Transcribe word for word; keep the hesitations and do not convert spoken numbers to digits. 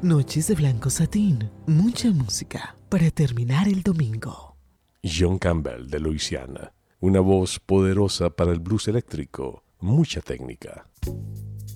Noches de blanco satín, mucha música para terminar el domingo. John Campbell de Louisiana, una voz poderosa para el blues eléctrico, mucha técnica.